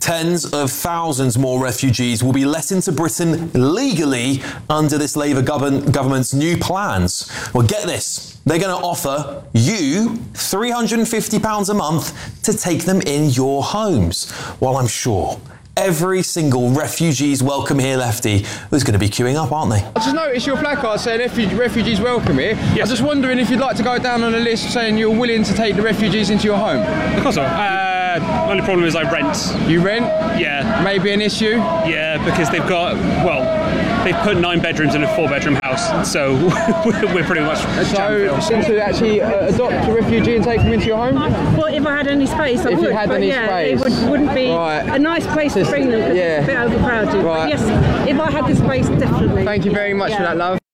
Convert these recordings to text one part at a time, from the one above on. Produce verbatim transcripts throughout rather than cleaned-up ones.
Tens of thousands more refugees will be let into Britain legally under this Labour govern- government's new plans. Well, get this. They're going to offer you three hundred fifty pounds a month to take them in your homes. Well, I'm sure every single refugees welcome here lefty is going to be queuing up, aren't they? I just noticed your placard saying refugees welcome here. Yes. I was just wondering if you'd like to go down on a list saying you're willing to take the refugees into your home. Of course not. Uh, only problem is I rent. You rent? Yeah. Maybe an issue? Yeah, because they've got, well, they've put nine bedrooms in a four bedroom house, so we're pretty much So, since to actually uh, adopt a refugee and take them into your home? Well, if I had any space, I if would. If you had but any yeah, space. it would, wouldn't be right. a nice place to bring them because yeah. it's a bit overcrowded. Right. But yes, if I had the space, definitely. Thank you very much yeah. for that, love.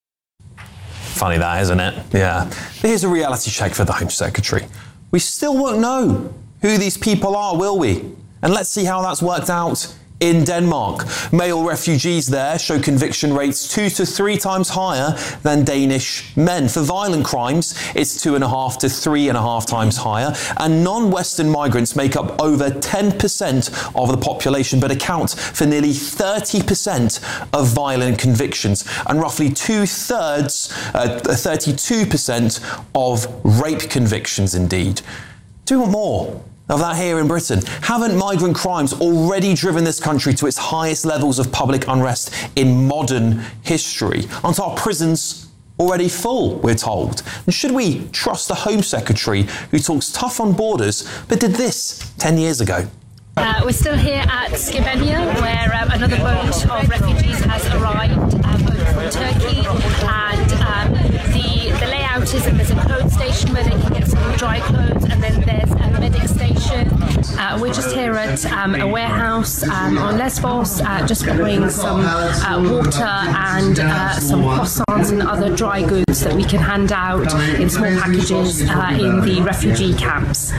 Funny that, isn't it? Yeah. Here's a reality check for the Home Secretary. We still won't know who these people are, will we? And let's see how that's worked out in Denmark. Male refugees there show conviction rates two to three times higher than Danish men. For violent crimes, it's two and a half to three and a half times higher. And non-Western migrants make up over ten percent of the population, but account for nearly thirty percent of violent convictions and roughly two-thirds, uh, thirty-two percent of rape convictions indeed. Do we want more of that here in Britain? Haven't migrant crimes already driven this country to its highest levels of public unrest in modern history? Aren't our prisons already full, we're told? And should we trust the Home Secretary who talks tough on borders but did this ten years ago? Uh, we're still here at Skibenia, where um, another boat of refugees has arrived um, over from Turkey, and um, the, the layout is that there's a clothes station where they can get some dry clothes, and then there's a medic station. Uh, we're just here at um, a warehouse um, on Lesbos, uh, just bringing some uh, water and uh, some croissants and other dry goods that we can hand out in small packages uh, in the refugee camps.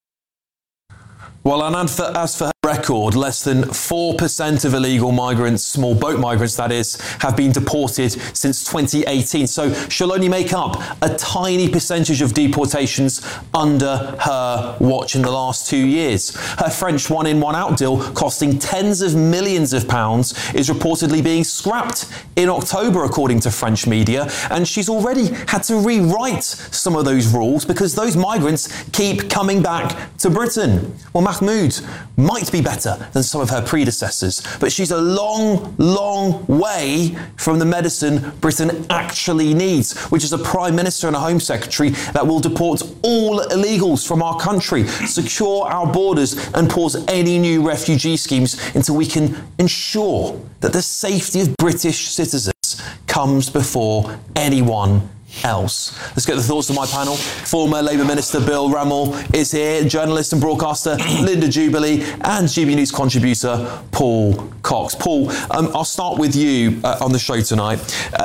Well, and as for her record, less than four percent of illegal migrants, small boat migrants that is, have been deported since twenty eighteen. So she'll only make up a tiny percentage of deportations under her watch in the last two years. Her French one-in, one-out deal, costing tens of millions of pounds, is reportedly being scrapped in October, according to French media. And she's already had to rewrite some of those rules because those migrants keep coming back to Britain. Well, Mahmoud might be better than some of her predecessors, but she's a long, long way from the medicine Britain actually needs, which is a Prime Minister and a Home Secretary that will deport all illegals from our country, secure our borders and pause any new refugee schemes until we can ensure that the safety of British citizens comes before anyone else. Let's get the thoughts of my panel. Former Labour Minister Bill Rummel is here, journalist and broadcaster Linda Jubilee, and G B News contributor Paul Cox. Paul, um, I'll start with you uh, on the show tonight. Uh,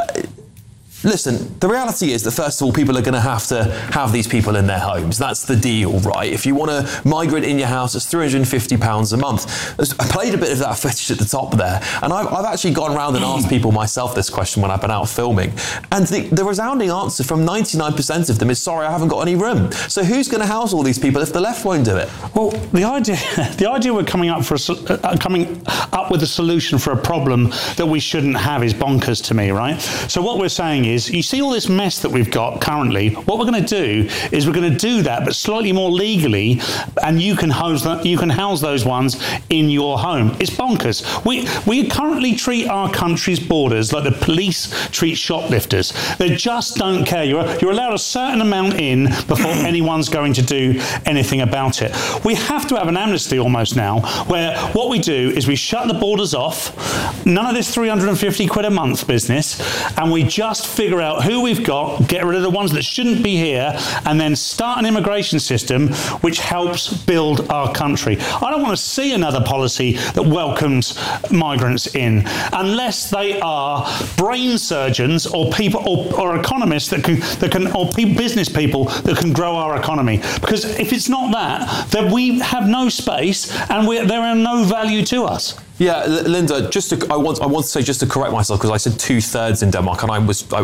Listen, the reality is that, first of all, people are going to have to have these people in their homes. That's the deal, right? If you want a migrant in your house, it's three hundred fifty pounds a month. I played a bit of that footage at the top there, and I've, I've actually gone around and asked people myself this question when I've been out filming. And the, the resounding answer from ninety-nine percent of them is, sorry, I haven't got any room. So who's going to house all these people if the left won't do it? Well, the idea the idea we're coming up, for a, uh, coming up with a solution for a problem that we shouldn't have is bonkers to me, right? So what we're saying is, you see all this mess that we've got currently, what we're going to do is we're going to do that, but slightly more legally, and you can house that, you can house those ones in your home. It's bonkers. We we currently treat our country's borders like the police treat shoplifters. They just don't care. You're, you're allowed a certain amount in before anyone's going to do anything about it. We have to have an amnesty almost now, where what we do is we shut the borders off, none of this three hundred fifty quid a month business, and we just figure out who we've got, get rid of the ones that shouldn't be here, and then start an immigration system which helps build our country. I don't want to see another policy that welcomes migrants in unless they are brain surgeons or people or, or economists that can that can or pe- business people that can grow our economy. Because if it's not that, then we have no space and we there are no value to us. Yeah, Linda, just to, I want I want to say just to correct myself, because I said two thirds in Denmark, and I was I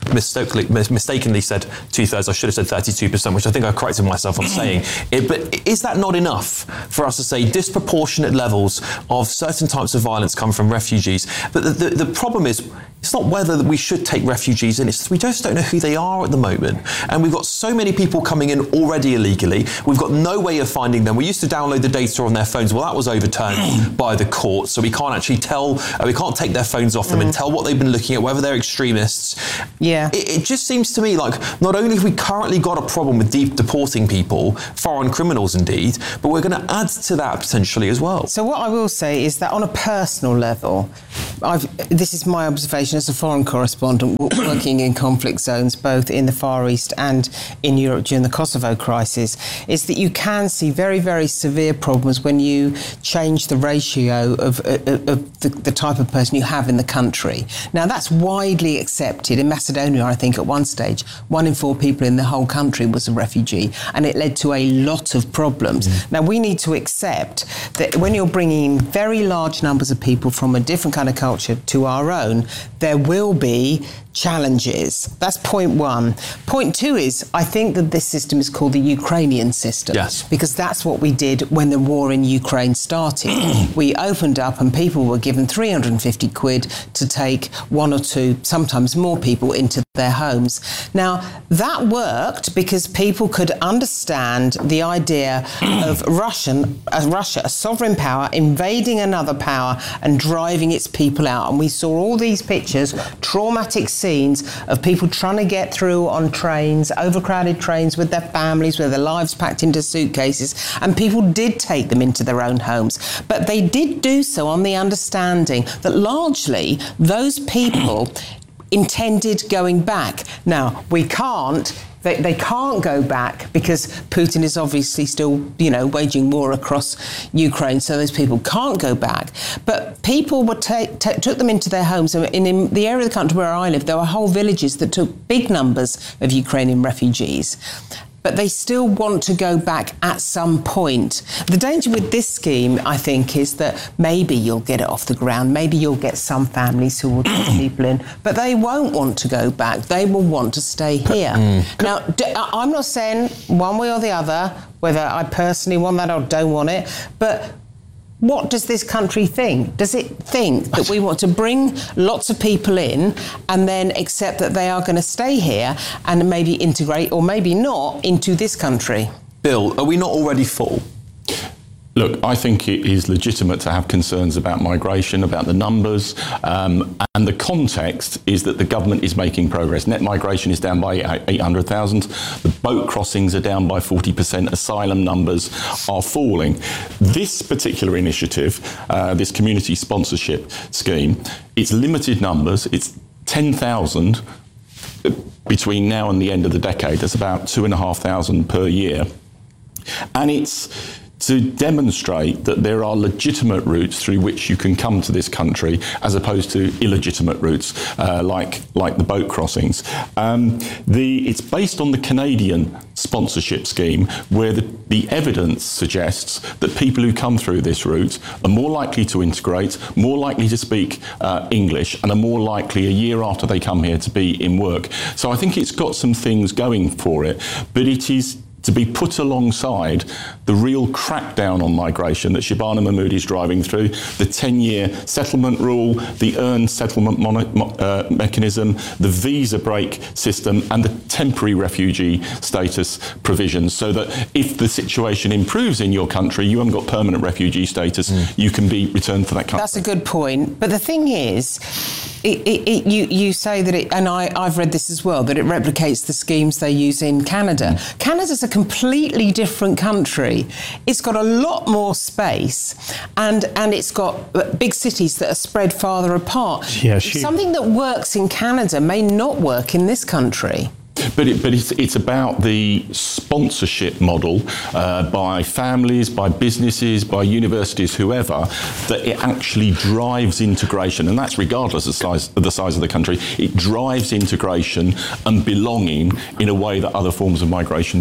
mistakenly, mistakenly said two-thirds. I should have said thirty-two percent, which I think I corrected myself on saying. It, but is that not enough for us to say disproportionate levels of certain types of violence come from refugees? But the, the, the problem is, it's not whether we should take refugees in, it's we just don't know who they are at the moment. And we've got so many people coming in already illegally. We've got no way of finding them. We used to download the data on their phones. Well, that was overturned by the court, so we can't actually tell, uh, we can't take their phones off them mm. and tell what they've been looking at, whether they're extremists. Yeah. It, it just seems to me like not only have we currently got a problem with deep deporting people, foreign criminals indeed, but we're going to add to that potentially as well. So what I will say is that on a personal level, I've, this is my observation as a foreign correspondent working in conflict zones, both in the Far East and in Europe during the Kosovo crisis, is that you can see very, very severe problems when you change the ratio of, of, of the, the type of person you have in the country. Now, that's widely accepted. In Macedonia, I think at one stage, one in four people in the whole country was a refugee, and it led to a lot of problems. Mm. Now, we need to accept that when you're bringing in very large numbers of people from a different kind of culture to our own, there will be challenges. That's point one. Point two is, I think that this system is called the Ukrainian system. Yes. Because that's what we did when the war in Ukraine started. We opened up and people were given three hundred fifty quid to take one or two, sometimes more people into their homes. Now, that worked because people could understand the idea of Russian, uh, Russia, a sovereign power, invading another power and driving its people out. And we saw all these pictures, traumatic scenes of people trying to get through on trains, overcrowded trains with their families, with their lives packed into suitcases, and people did take them into their own homes. But they did do so on the understanding that largely those people intended going back. Now, we can't They, they can't go back because Putin is obviously still, you know, waging war across Ukraine, so those people can't go back. But people were ta- ta- took them into their homes. And in, in the area of the country where I live, there were whole villages that took big numbers of Ukrainian refugees. But they still want to go back at some point. The danger with this scheme, I think, is that maybe you'll get it off the ground, maybe you'll get some families who will take people in, but they won't want to go back. They will want to stay here. Mm. Now, I'm not saying one way or the other, whether I personally want that or don't want it, but what does this country think? Does it think that we want to bring lots of people in and then accept that they are going to stay here and maybe integrate, or maybe not, into this country? Bill, are we not already full? Look, I think it is legitimate to have concerns about migration, about the numbers, um, and the context is that the government is making progress. Net migration is down by eight hundred thousand. The boat crossings are down by forty percent. Asylum numbers are falling. This particular initiative, uh, this community sponsorship scheme, it's limited numbers. It's ten thousand between now and the end of the decade. That's about two and a half thousand per year. And it's to demonstrate that there are legitimate routes through which you can come to this country as opposed to illegitimate routes uh, like like the boat crossings. Um, the, it's based on the Canadian sponsorship scheme, where the, the evidence suggests that people who come through this route are more likely to integrate, more likely to speak uh, English, and are more likely a year after they come here to be in work. So I think it's got some things going for it, but it is to be put alongside the real crackdown on migration that Shabana Mahmood is driving through, the ten-year settlement rule, the earned settlement mon- uh, mechanism, the visa break system, and the temporary refugee status provisions, so that if the situation improves in your country, you haven't got permanent refugee status, mm. you can be returned to that country. That's a good point. But the thing is, It, it, it, you, you say that it, and I, I've read this as well, that it replicates the schemes they use in Canada. Mm. Canada's a completely different country. It's got a lot more space, and and it's got big cities that are spread farther apart. Yeah, she... Something that works in Canada may not work in this country. But, it, but it's, it's about the sponsorship model uh, by families, by businesses, by universities, whoever, that it actually drives integration. And that's regardless of, size, of the size of the country. It drives integration and belonging in a way that other forms of migration don't.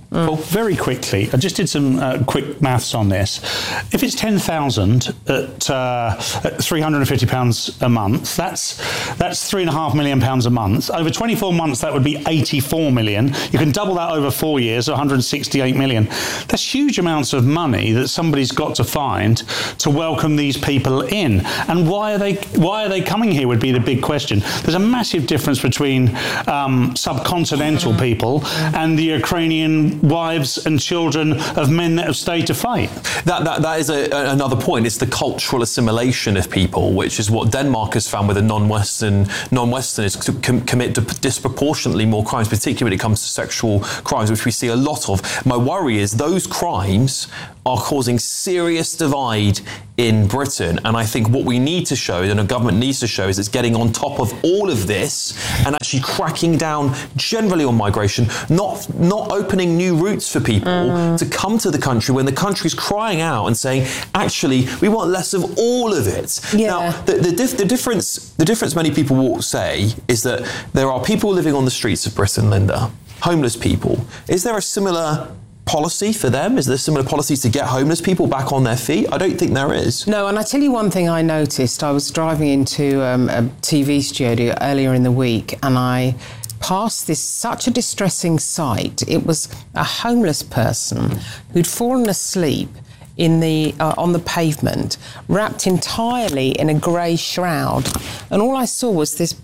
Mm. Well, very quickly, I just did some uh, quick maths on this. If it's ten thousand at, uh, at three hundred fifty pounds a month, that's that's three and a half million pounds a month. Over twenty-four months, that would be eighty-four million. You can double that over four years, one hundred sixty-eight million. That's huge amounts of money that somebody's got to find to welcome these people in. And why are they why are they coming here would be the big question. There's a massive difference between um, subcontinental people and the Ukrainian wives and children of men that have stayed to fight. That that, that is a, a, another point. It's the cultural assimilation of people, which is what Denmark has found with the non-Western non-Westerners to com- commit disproportionately more crimes, particularly when it comes to sexual crimes, which we see a lot of. My worry is those crimes are causing serious divide in Britain, and I think what we need to show, and the government needs to show, is it's getting on top of all of this and actually cracking down generally on migration, not not opening new routes for people mm. to come to the country when the country's crying out and saying, actually, we want less of all of it. Yeah. Now, the, the, dif- the difference the difference many people will say is that there are people living on the streets of Britain, Linda, homeless people. Is there a similar policy for them? Is there similar policies to get homeless people back on their feet? I don't think there is. No, and I tell you one thing I noticed. I was driving into um, a T V studio earlier in the week, and I passed this such a distressing sight. It was a homeless person who'd fallen asleep in the uh, on the pavement, wrapped entirely in a grey shroud, and all I saw was this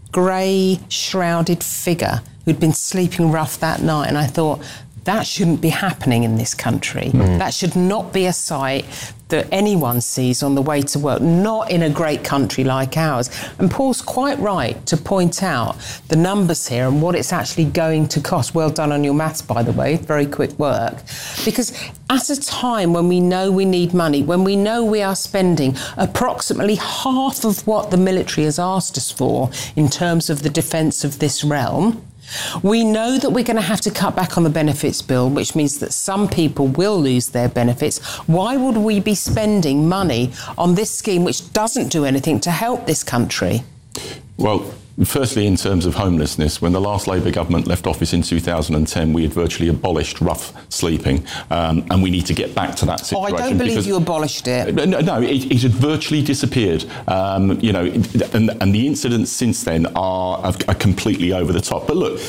grey shrouded figure who'd been sleeping rough that night, and I thought, that shouldn't be happening in this country. Mm. That should not be a sight that anyone sees on the way to work, not in a great country like ours. And Paul's quite right to point out the numbers here and what it's actually going to cost. Well done on your maths, by the way, very quick work. Because at a time when we know we need money, when we know we are spending approximately half of what the military has asked us for in terms of the defence of this realm, we know that we're going to have to cut back on the benefits bill, which means that some people will lose their benefits. Why would we be spending money on this scheme which doesn't do anything to help this country? Well, firstly, in terms of homelessness, when the last Labour government left office in two thousand ten, we had virtually abolished rough sleeping, um, and we need to get back to that situation. Oh, I don't believe you abolished it. No, no it, it had virtually disappeared. Um, you know, and, and the incidents since then are, are completely over the top. But look,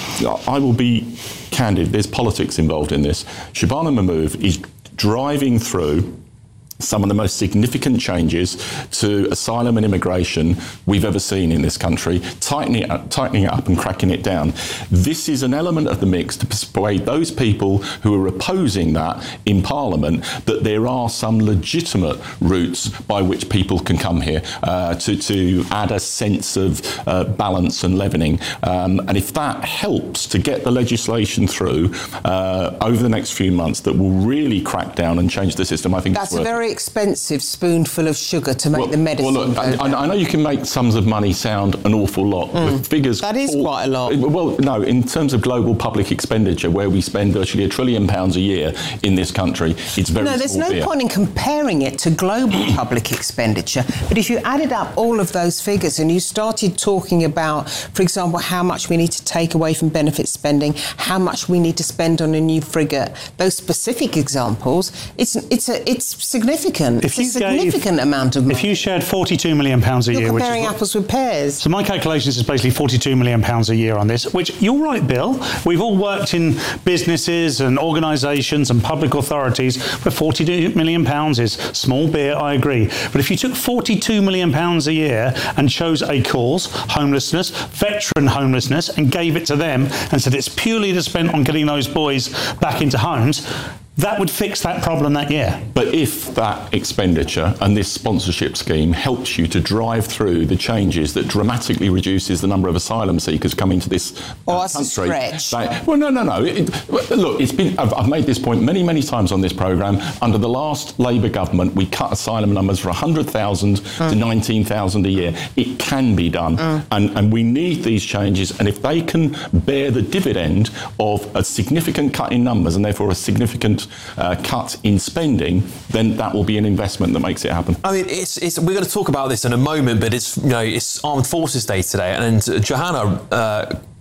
I will be candid. There's politics involved in this. Shabana Mahmood is driving through some of the most significant changes to asylum and immigration we've ever seen in this country, tightening it up, tightening it up and cracking it down. This is an element of the mix to persuade those people who are opposing that in Parliament that there are some legitimate routes by which people can come here uh, to, to add a sense of uh, balance and leavening. Um, and if that helps to get the legislation through uh, over the next few months that will really crack down and change the system, I think That's it's worth a very expensive spoonful of sugar to make well, the medicine. Well, look, I, I know you can make sums of money sound an awful lot. Mm. With figures, that is all, quite a lot. Well, no, in terms of global public expenditure, where we spend virtually a trillion pounds a year in this country, it's very No, there's small no beer. point in comparing it to global public expenditure. But if you added up all of those figures and you started talking about, for example, how much we need to take away from benefit spending, how much we need to spend on a new frigate, those specific examples, it's it's a it's significant. If it's you a significant gave, amount of money. If you shared forty-two million pounds a You're year, which comparing is what, apples with pears. So my calculations is basically forty-two million pounds a year on this, which you're right, Bill. We've all worked in businesses and organisations and public authorities where forty-two million pounds is small beer, I agree. But if you took forty-two million pounds a year and chose a cause, homelessness, veteran homelessness, and gave it to them and said it's purely to spend on getting those boys back into homes, that would fix that problem that year. But if that expenditure and this sponsorship scheme helps you to drive through the changes that dramatically reduces the number of asylum seekers coming to this uh, oh, that's country, a stretch. They, well, no, no, no. It, look, it's been. I've, I've made this point many, many times on this programme. Under the last Labour government, we cut asylum numbers from one hundred thousand mm. to nineteen thousand a year. It can be done, mm. and, and we need these changes. And if they can bear the dividend of a significant cut in numbers and therefore a significant Uh, cut in spending, then that will be an investment that makes it happen. I mean, it's, it's we're going to talk about this in a moment, but it's you know it's Armed Forces Day today, and Johanna uh,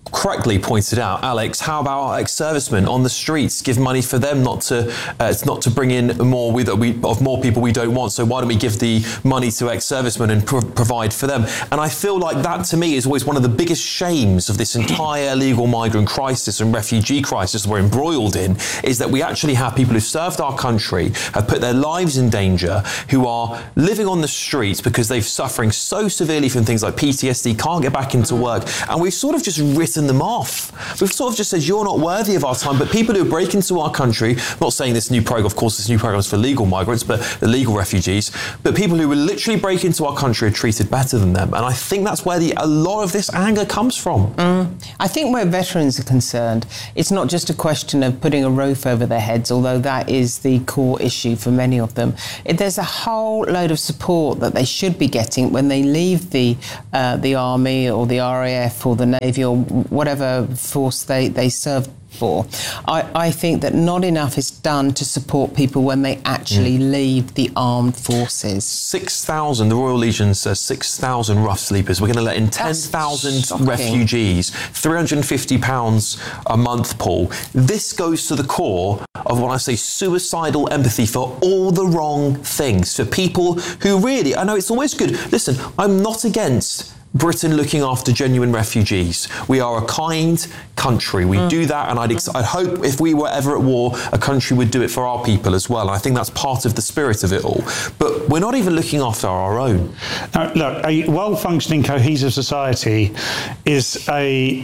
correctly pointed out, Alex, how about our ex-servicemen on the streets? Give money for them not to uh, not to bring in more we, we, of more people we don't want. So why don't we give the money to ex-servicemen and pro- provide for them? And I feel like that, to me, is always one of the biggest shames of this entire illegal migrant crisis and refugee crisis we're embroiled in, is that we actually have people who served our country, have put their lives in danger, who are living on the streets because they're suffering so severely from things like P T S D, can't get back into work, and we've sort of just written them off. We've sort of just said, you're not worthy of our time. But people who break into our country, I'm not saying this new program, of course this new program is for legal migrants, but the legal refugees, but people who will literally break into our country are treated better than them. And I think that's where the, a lot of this anger comes from. Mm. I think where veterans are concerned, it's not just a question of putting a roof over their heads, although that is the core issue for many of them. It, there's a whole load of support that they should be getting when they leave the uh, the Army or the R A F or the Navy or whatever force they, they serve for. I, I think that not enough is done to support people when they actually mm. leave the armed forces. six thousand, the Royal Legion says six thousand rough sleepers. We're going to let in ten thousand refugees, three hundred fifty pounds a month, Paul. This goes to the core of when I say suicidal empathy for all the wrong things, for people who really, I know it's always good. Listen, I'm not against Britain looking after genuine refugees. We are a kind country. We mm. do that, and I'd, ex- I'd hope if we were ever at war, a country would do it for our people as well. And I think that's part of the spirit of it all. But we're not even looking after our own. Now, look, a well-functioning, cohesive society is a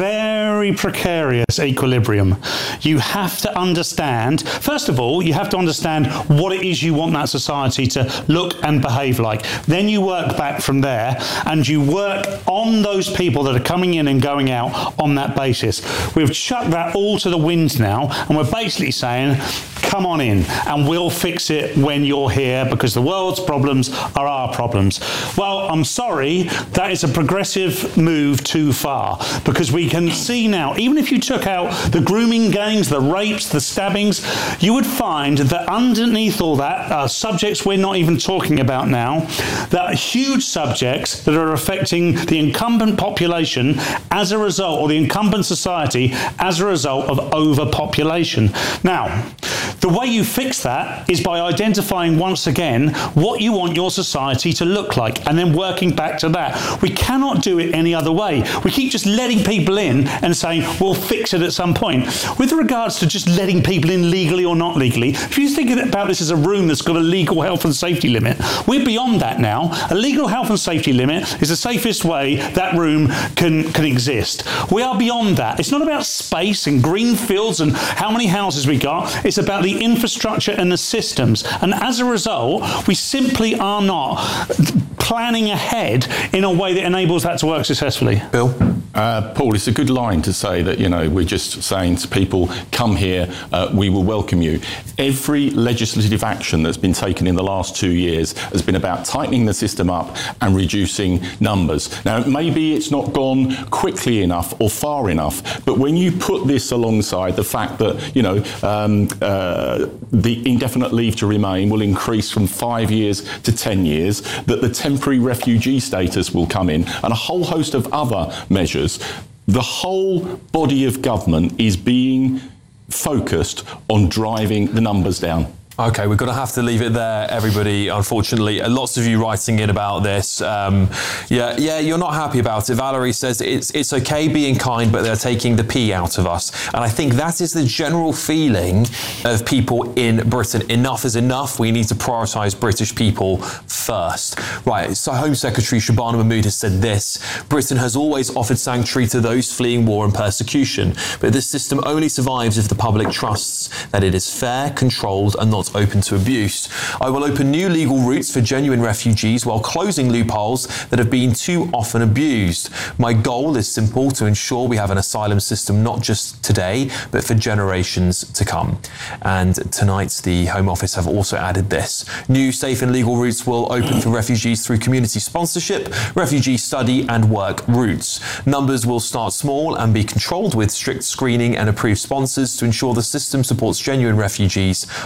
very precarious equilibrium. You have to understand, first of all, you have to understand what it is you want that society to look and behave like. Then you work back from there, and you work on those people that are coming in and going out on that basis. We've chucked that all to the wind now, and we're basically saying, come on in and we'll fix it when you're here, because the world's problems are our problems. Well, I'm sorry, that is a progressive move too far, because we can see now, even if you took out the grooming gangs, the rapes, the stabbings, you would find that underneath all that are subjects we're not even talking about now, that are huge subjects that are affecting the incumbent population as a result, or the incumbent society as a result of overpopulation. Now, the way you fix that is by identifying once again what you want your society to look like, and then working back to that. We cannot do it any other way. We keep just letting people in and saying, we'll fix it at some point. With regards to just letting people in legally or not legally, if you think about this as a room that's got a legal health and safety limit, we're beyond that now. A legal health and safety limit is the safest way that room can, can exist. We are beyond that. It's not about space and green fields and how many houses we got. It's about the infrastructure and the systems. And as a result, we simply are not planning ahead in a way that enables that to work successfully. Bill? Uh, Paul, it's a good line to say that, you know, we're just saying to people, come here, uh, we will welcome you. Every legislative action that's been taken in the last two years has been about tightening the system up and reducing numbers. Now, maybe it's not gone quickly enough or far enough, but when you put this alongside the fact that, you know, um, uh, the indefinite leave to remain will increase from five years to ten years, that the temporary refugee status will come in, and a whole host of other measures, the whole body of government is being focused on driving the numbers down. Okay, we're going to have to leave it there, everybody, unfortunately. Lots of you writing in about this. Um, yeah, yeah, you're not happy about it. Valerie says it's it's okay being kind, but they're taking the P out of us. And I think that is the general feeling of people in Britain. Enough is enough. We need to prioritise British people first. Right, so Home Secretary Shabana Mahmood has said this: Britain has always offered sanctuary to those fleeing war and persecution, but this system only survives if the public trusts that it is fair, controlled, and not open to abuse. I will open new legal routes for genuine refugees while closing loopholes that have been too often abused. My goal is simple: to ensure we have an asylum system not just today, but for generations to come. And tonight, the Home Office have also added this: new safe and legal routes will open for refugees through community sponsorship, refugee study and work routes. Numbers will start small and be controlled with strict screening and approved sponsors to ensure the system supports genuine refugees while preventing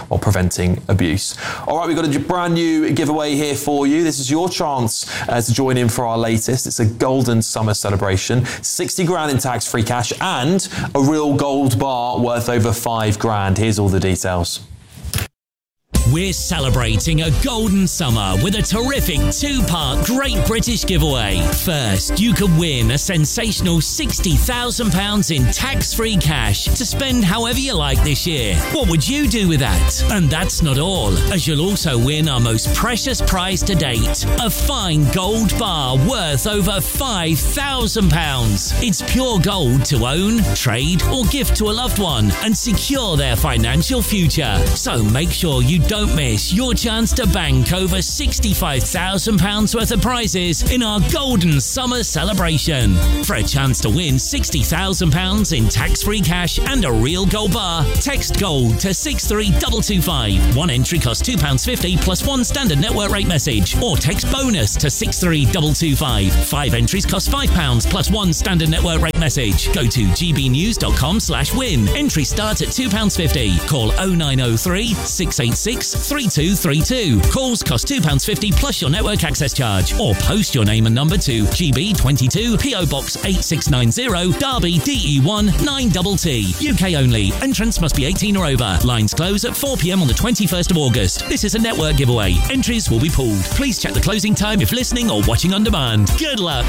preventing abuse. All right, we've got a brand new giveaway here for you. This is your chance uh, to join in for our latest. It's a golden summer celebration, sixty grand in tax-free cash and a real gold bar worth over five grand. Here's all the details. We're celebrating a golden summer with a terrific two-part Great British giveaway. First, you could win a sensational sixty thousand pounds in tax-free cash to spend however you like this year. What would you do with that? And that's not all, as you'll also win our most precious prize to date, a fine gold bar worth over five thousand pounds. It's pure gold to own, trade or gift to a loved one and secure their financial future. So make sure you don't Don't miss your chance to bank over sixty-five thousand pounds worth of prizes in our golden summer celebration. For a chance to win sixty thousand pounds in tax-free cash and a real gold bar, text GOLD to six three two two five. One entry costs two pounds fifty plus one standard network rate message, or text BONUS to six three two two five. Five entries cost five pounds plus one standard network rate message. Go to gbnews.com slash win. Entry starts at two pounds fifty. Call oh nine oh three, six eight six, three two three two. Calls cost two pounds fifty plus your network access charge, or post your name and number to G B twenty-two P O Box eight six nine zero, Derby D E one nine T T. U K only. Entrance must be eighteen or over. Lines close at four p m on the twenty-first of August. This is a network giveaway. Entries will be pulled. Please check the closing time if listening or watching on demand. Good luck.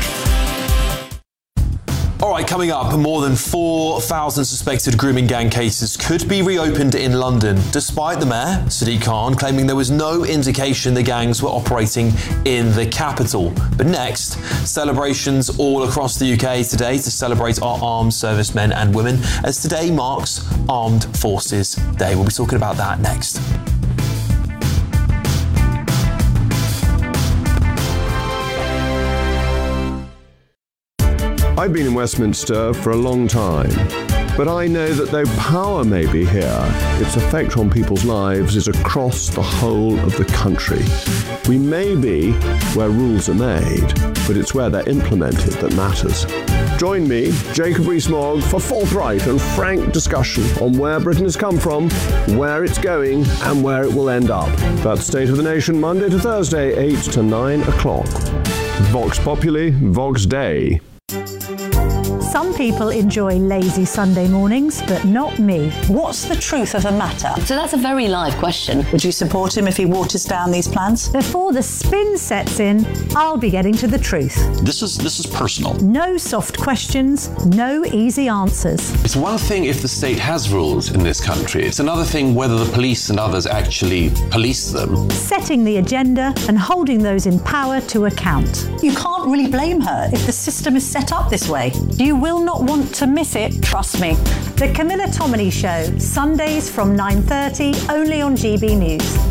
All right, coming up, more than four thousand suspected grooming gang cases could be reopened in London, despite the mayor, Sadiq Khan, claiming there was no indication the gangs were operating in the capital. But next, celebrations all across the U K today to celebrate our armed servicemen and women, as today marks Armed Forces Day. We'll be talking about that next. I've been in Westminster for a long time, but I know that though power may be here, its effect on people's lives is across the whole of the country. We may be where rules are made, but it's where they're implemented that matters. Join me, Jacob Rees-Mogg, for forthright and frank discussion on where Britain has come from, where it's going, and where it will end up. That's State of the Nation, Monday to Thursday, eight to nine o'clock. Vox Populi, Vox Day. Some people enjoy lazy Sunday mornings, but not me. What's the truth of the matter? So that's a very live question. Would you support him if he waters down these plans? Before the spin sets in, I'll be getting to the truth. This is this is personal. No soft questions, no easy answers. It's one thing if the state has rules in this country. It's another thing whether the police and others actually police them. Setting the agenda and holding those in power to account. You can't really blame her if the system is set up this way. You will not want to miss it, trust me. The Camilla Tominey Show, Sundays from nine thirty, only on G B News.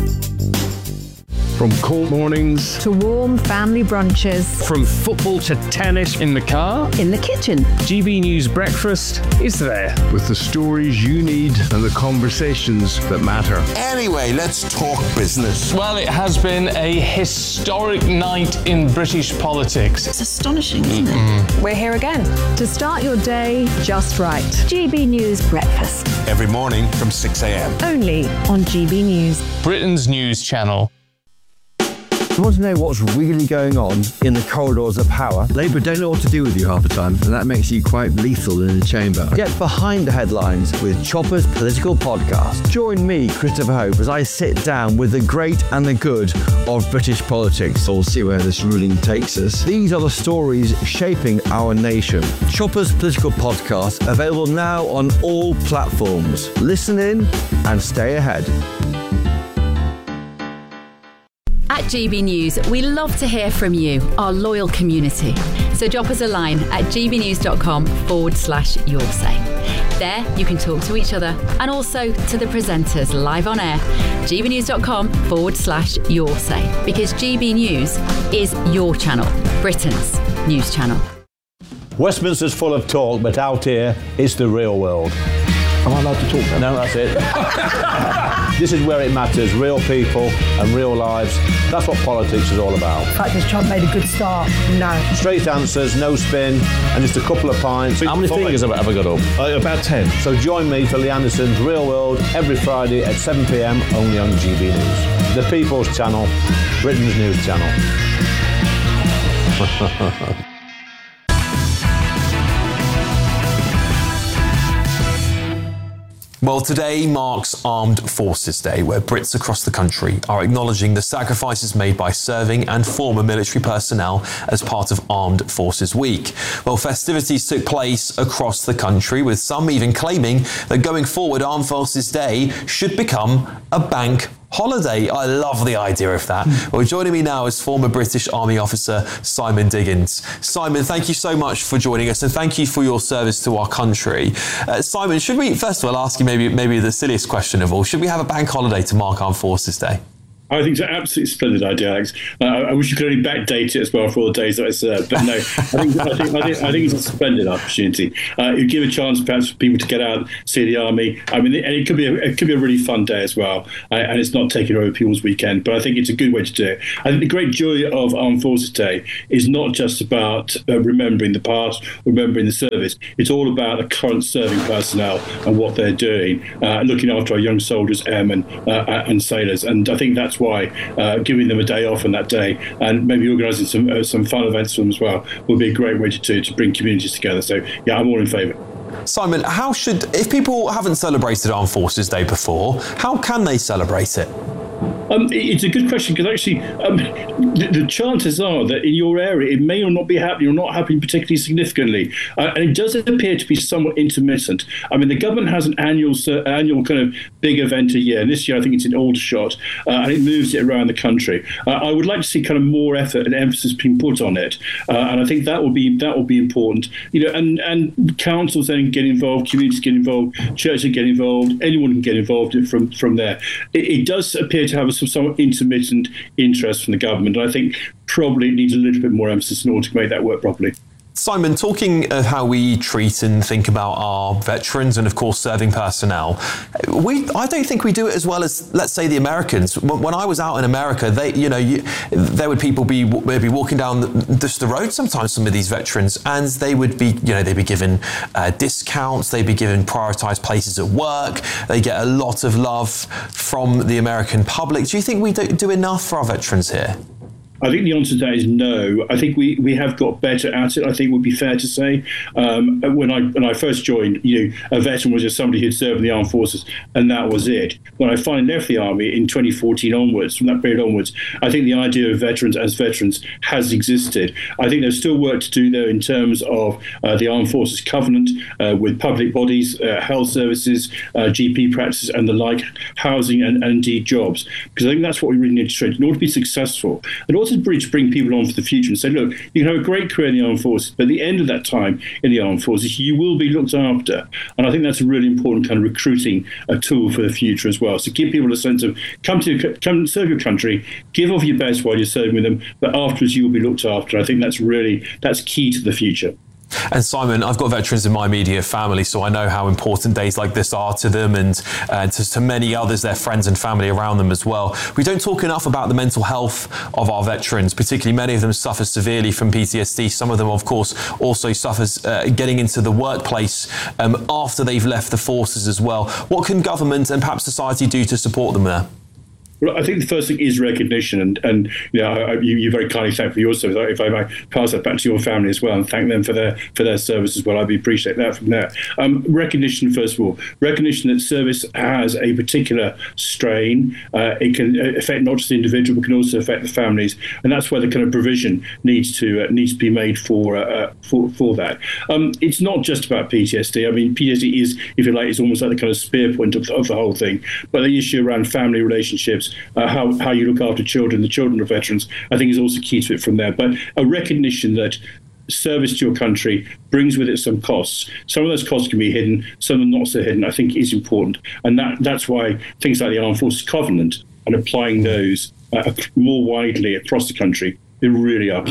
From cold mornings to warm family brunches, from football to tennis, in the car, in the kitchen, G B News Breakfast is there with the stories you need and the conversations that matter. Anyway, let's talk business. Well, it has been a historic night in British politics. It's astonishing, isn't it? We're here again to start your day just right. G B News Breakfast. Every morning from six a m. Only on G B News. Britain's news channel. You want to know what's really going on in the corridors of power? Labour don't know what to do with you half the time, and that makes you quite lethal in the chamber. Get behind the headlines with Chopper's Political Podcast. Join me, Christopher Hope, as I sit down with the great and the good of British politics. We'll see where this ruling takes us. These are the stories shaping our nation. Chopper's Political Podcast, available now on all platforms. Listen in and stay ahead. At G B News, we love to hear from you, our loyal community. So drop us a line at gbnews.com forward slash your say. There, you can talk to each other and also to the presenters live on air. gbnews.com forward slash your say. Because G B News is your channel, Britain's news channel. Westminster's full of talk, but out here, it's the real world. Am I allowed to talk now? No, that's it. This is where it matters, real people and real lives. That's what politics is all about. In fact, has Trump made a good start? No. Straight answers, no spin, and just a couple of pints. How many fingers have I ever got up? Uh, about ten. So join me for Lee Anderson's Real World every Friday at seven p.m. only on G B News. The People's Channel, Britain's news channel. Well, today marks Armed Forces Day, where Brits across the country are acknowledging the sacrifices made by serving and former military personnel as part of Armed Forces Week. Well, festivities took place across the country, with some even claiming that going forward, Armed Forces Day should become a bank holiday. I love the idea of that. Well, joining me now is former British Army officer Simon Diggins. Simon, thank you so much for joining us, and thank you for your service to our country. Uh, Simon, should we first of all ask you maybe maybe the silliest question of all? Should we have a bank holiday to mark Armed Forces Day? I think it's an absolutely splendid idea, Alex. Uh, I wish you could only backdate it as well for all the days that I served. But no, I think, I think, I think, I think it's a splendid opportunity. Uh, it would give a chance perhaps for people to get out, see the army. I mean, and it could be a, it could be a really fun day as well. Uh, and it's not taking over people's weekend, but I think it's a good way to do it. I think the great joy of Armed Forces Day is not just about uh, remembering the past, remembering the service. It's all about the current serving personnel and what they're doing, uh, looking after our young soldiers, airmen, uh, and sailors. And I think that's why uh, giving them a day off on that day and maybe organising some uh, some fun events for them as well would be a great way to do to bring communities together. So yeah, I'm all in favour. Simon, how should, if people haven't celebrated Armed Forces Day before, how can they celebrate it? Um, it's a good question, because actually um, the, the chances are that in your area it may or not be happening or not happening particularly significantly. Uh, and it does appear to be somewhat intermittent. I mean, the government has an annual uh, annual kind of big event a year. And this year I think it's in Aldershot, uh, and it moves it around the country. Uh, I would like to see kind of more effort and emphasis being put on it. Uh, and I think that will be that will be important. You know, and, and councils then get involved, communities get involved, churches get involved, anyone can get involved from, from there. It, it does appear to have a some somewhat intermittent interest from the government. And I think probably it needs a little bit more emphasis in order to make that work properly. Simon, talking of how we treat and think about our veterans and, of course, serving personnel, we I don't think we do it as well as, let's say, the Americans. When I was out in America, they, you know, you, there would people be maybe walking down the, just the road sometimes, some of these veterans, and they would be, you know, they'd be given uh, discounts, they'd be given prioritised places at work, they get a lot of love from the American public. Do you think we do, do enough for our veterans here? I think the answer to that is no. I think we, we have got better at it, I think would be fair to say. Um, when I when I first joined, you know, a veteran was just somebody who'd served in the armed forces, and that was it. When I finally left the army in twenty fourteen onwards, from that period onwards, I think the idea of veterans as veterans has existed. I think there's still work to do, though, in terms of uh, the Armed Forces Covenant uh, with public bodies, uh, health services, uh, G P practices, and the like, housing and, and indeed jobs. Because I think that's what we really need to train in order to be successful. And also to bring people on for the future and say, look, you can have a great career in the armed forces, but at the end of that time in the armed forces, you will be looked after. And I think that's a really important kind of recruiting a tool for the future as well. So give people a sense of come to come and serve your country, give off your best while you're serving with them, but afterwards you will be looked after. I think that's really, that's key to the future. And Simon, I've got veterans in my immediate family, so I know how important days like this are to them and uh, to, to many others, their friends and family around them as well. We don't talk enough about the mental health of our veterans, particularly many of them suffer severely from P T S D. Some of them, of course, also suffers uh, getting into the workplace um, after they've left the forces as well. What can government and perhaps society do to support them there? Well, I think the first thing is recognition, and, and you know, I, you, you very kindly thank for your service. If I might pass that back to your family as well and thank them for their for their service as well, I'd appreciate that from there. Um, recognition, first of all, recognition that service has a particular strain. Uh, it can affect not just the individual, but can also affect the families, and that's where the kind of provision needs to uh, needs to be made for uh, for for that. Um, it's not just about P T S D. I mean, P T S D is, if you like, it's almost like the kind of spear point of, of the whole thing. But the issue around family relationships, Uh, how, how you look after children, the children of veterans, I think is also key to it from there. But a recognition that service to your country brings with it some costs. Some of those costs can be hidden, some are not so hidden, I think is important. And that that's why things like the Armed Forces Covenant and applying those uh, more widely across the country, they really are key.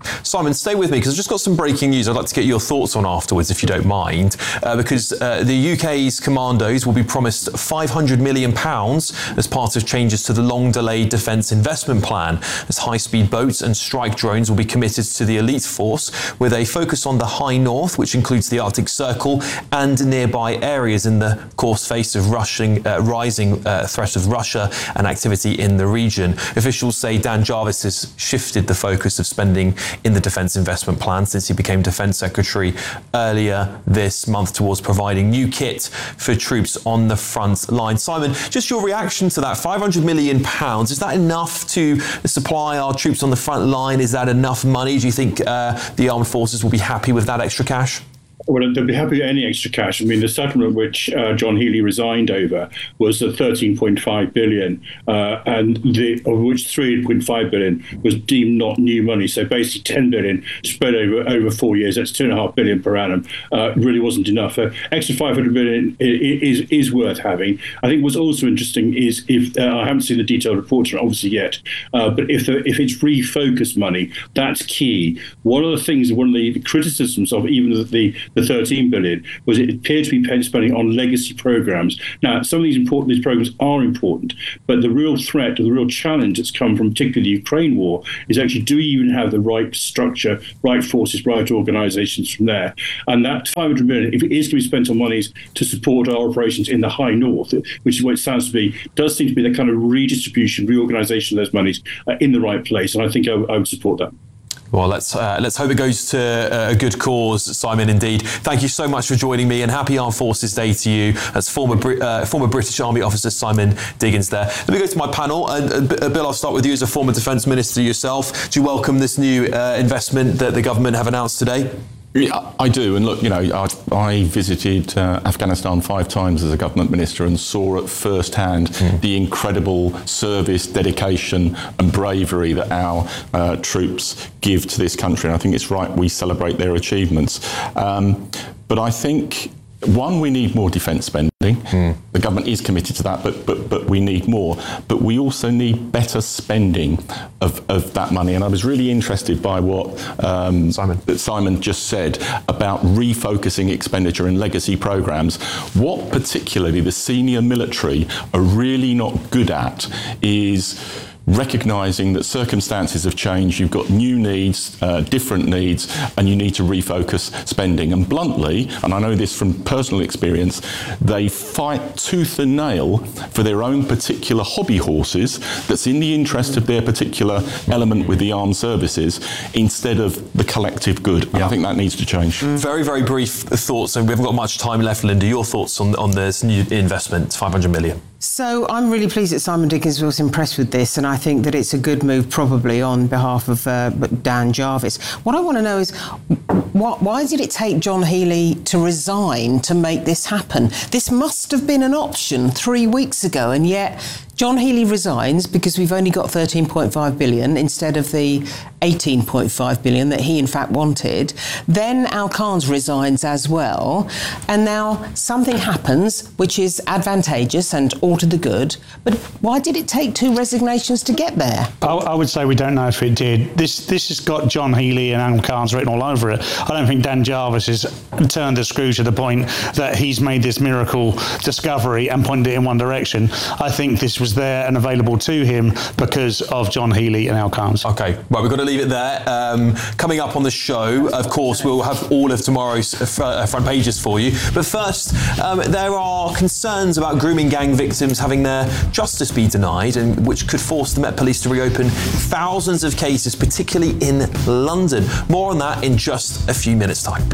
Simon, stay with me because I've just got some breaking news I'd like to get your thoughts on afterwards, if you don't mind, uh, because uh, the U K's commandos will be promised five hundred million pounds as part of changes to the long-delayed defence investment plan, as high-speed boats and strike drones will be committed to the elite force, with a focus on the high north, which includes the Arctic Circle and nearby areas in the course face of rushing, uh, rising uh, threat of Russia and activity in the region. Officials say Dan Jarvis has shifted the focus of spending in the Defence Investment Plan since he became Defence Secretary earlier this month towards providing new kit for troops on the front line. Simon, just your reaction to that, five hundred million pounds, is that enough to supply our troops on the front line? Is that enough money? Do you think uh, the armed forces will be happy with that extra cash? Well, they'll be happy with any extra cash. I mean, the settlement which uh, John Healey resigned over was the thirteen point five billion, uh, and the, of which three point five billion was deemed not new money. So basically, ten billion spread over over four years. That's two and a half billion per annum. Uh, really wasn't enough. Uh, extra five hundred billion is is worth having. I think what's also interesting is if uh, I haven't seen the detailed reports obviously yet, uh, but if the, if it's refocused money, that's key. One of the things, one of the criticisms of even the, the the thirteen billion was it appeared to be spending on legacy programs. Now, some of these important these programs are important, but the real threat or the real challenge that's come from particularly the Ukraine war is actually, do you even have the right structure, right forces, right organizations from there? And that five hundred million, if it is to be spent on monies to support our operations in the high north, which is what it sounds to be, does seem to be the kind of redistribution, reorganization of those monies uh, in the right place. And I think I, I would support that. Well, let's uh, let's hope it goes to a good cause, Simon, indeed. Thank you so much for joining me, and happy Armed Forces Day to you as former uh, former British Army officer Simon Diggins there. Let me go to my panel. Uh, uh, Bill, I'll start with you as a former Defence Minister yourself. Do you welcome this new uh, investment that the government have announced today? Yeah, I do. And look, you know, I, I visited uh, Afghanistan five times as a government minister and saw at first hand mm. the incredible service, dedication and bravery that our uh, troops give to this country. And I think it's right we celebrate their achievements. Um, but I think, one, we need more defence spending. Mm. The government is committed to that, but but but we need more. But we also need better spending of, of that money. And I was really interested by what um, Simon. that Simon just said about refocusing expenditure in legacy programmes. What particularly the senior military are really not good at is recognising that circumstances have changed, you've got new needs, uh, different needs, and you need to refocus spending. And bluntly, and I know this from personal experience, they fight tooth and nail for their own particular hobby horses that's in the interest of their particular element with the armed services instead of the collective good. And yeah. I think that needs to change. Very, very brief thoughts, and we haven't got much time left, Linda. Your thoughts on, on this new investment, five hundred million? So I'm really pleased that Simon Diggins was impressed with this, and I think that it's a good move probably on behalf of uh, Dan Jarvis. What I want to know is what, why did it take John Healey to resign to make this happen? This must have been an option three weeks ago, and yet John Healey resigns because we've only got thirteen point five billion instead of the eighteen point five billion that he in fact wanted. Then Al Khan's resigns as well. And now something happens which is advantageous and all to the good. But why did it take two resignations to get there? I, I would say we don't know if it did. This this has got John Healey and Al Khan's written all over it. I don't think Dan Jarvis has turned the screw to the point that he's made this miracle discovery and pointed it in one direction. I think this was there and available to him because of John Healey and Al Khan's. Okay, right, we've got to leave it there. Um, coming up on the show, of course, we'll have all of tomorrow's uh, front pages for you. But first, um, there are concerns about grooming gang victims having their justice be denied, and which could force the Met Police to reopen thousands of cases, particularly in London. More on that in just a few minutes' time.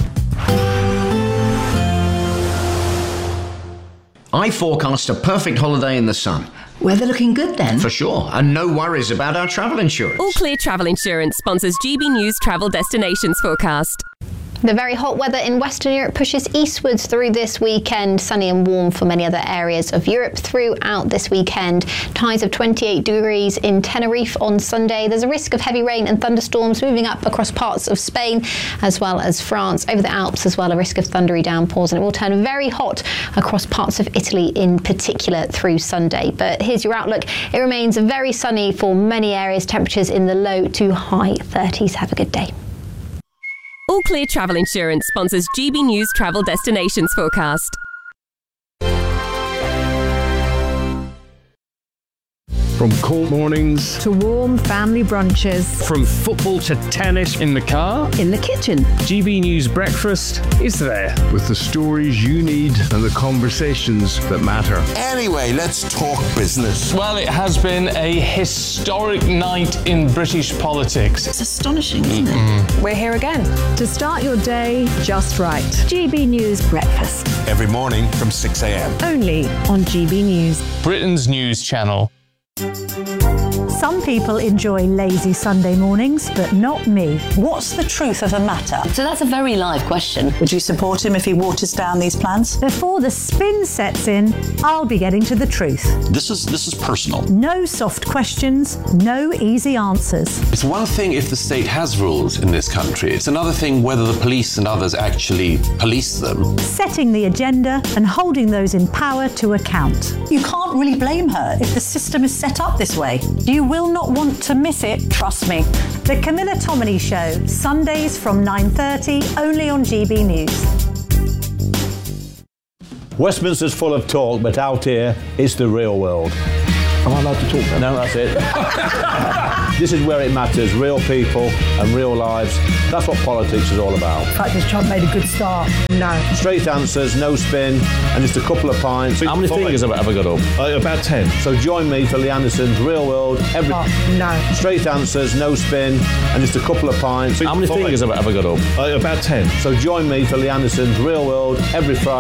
I forecast a perfect holiday in the sun. Weather looking good then? For sure, and no worries about our travel insurance. All Clear Travel Insurance sponsors G B News Travel Destinations Forecast. The very hot weather in Western Europe pushes eastwards through this weekend. Sunny and warm for many other areas of Europe throughout this weekend. Highs of twenty-eight degrees in Tenerife on Sunday. There's a risk of heavy rain and thunderstorms moving up across parts of Spain as well as France. Over the Alps as well, a risk of thundery downpours, and it will turn very hot across parts of Italy in particular through Sunday. But here's your outlook. It remains very sunny for many areas. Temperatures in the low to high thirties. Have a good day. All Clear Travel Insurance sponsors G B News Travel Destinations Forecast. From cold mornings to warm family brunches. From football to tennis in the car, in the kitchen. G B News Breakfast is there. With the stories you need and the conversations that matter. Anyway, let's talk business. Well, it has been a historic night in British politics. It's astonishing, isn't it? We're here again to start your day just right. G B News Breakfast. Every morning from six a.m. Only on G B News. Britain's news channel. Some people enjoy lazy Sunday mornings, but not me. What's the truth of the matter? So that's a very live question. Would you support him if he waters down these plans? Before the spin sets in, I'll be getting to the truth. This is this is personal. No soft questions, no easy answers. It's one thing if the state has rules in this country. It's another thing whether the police and others actually police them. Setting the agenda and holding those in power to account. You can't really blame her if the system is set up this way. You will not want to miss it, trust me. The Camilla Tominey Show, Sundays from nine thirty, only on G B News. Westminster's full of talk, but out here, it's the real world. Am I allowed to talk now? No, that's it. This is where it matters, real people and real lives. That's what politics is all about. In fact, this Trump made a good start. No. Straight answers, no spin, and just a couple of pints. How many fingers have I ever got up? Uh, about ten. So join me for Lee Anderson's Real World. Every oh, no. Straight answers, no spin, and just a couple of pints. How many fingers have I ever got up? Uh, about ten. So join me for Lee Anderson's Real World every Friday.